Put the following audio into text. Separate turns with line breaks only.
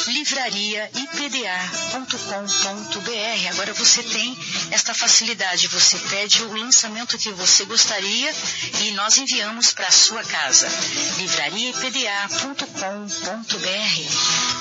livrariaipda.com.br. Agora você tem esta facilidade, você pede o lançamento que você gostaria e nós enviamos para a sua casa. livrariaipda.com.br.